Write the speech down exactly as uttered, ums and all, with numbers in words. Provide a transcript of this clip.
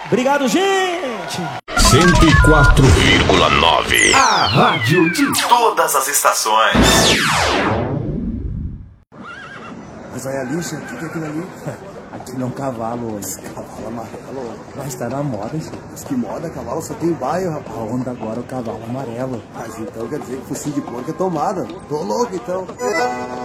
Obrigado, gente! cento e quatro vírgula nove. A rádio de todas as estações. Mas aí a lixa, o que, que é aquilo ali? Aquilo é um cavalo, Esse cavalo amarelo. mas tá na moda, senhor. Mas que moda, cavalo só tem baio, rapaz. A onda agora é o cavalo amarelo. Mas então quer dizer que focinho de porco é tomada. Tô louco então.